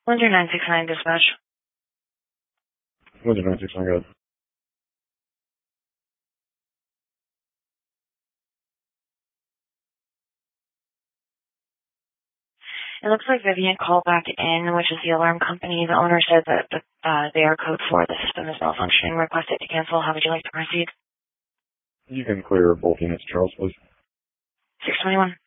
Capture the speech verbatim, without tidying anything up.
Windsor nine six nine dispatch. Windsor nine six nine, go ahead. It looks like Vivian called back in, which is the alarm company. The owner said that the, uh, the air code for the system is malfunctioning. Requested to cancel. How would you like to proceed? You can clear both units, Charles, please. six twenty-one.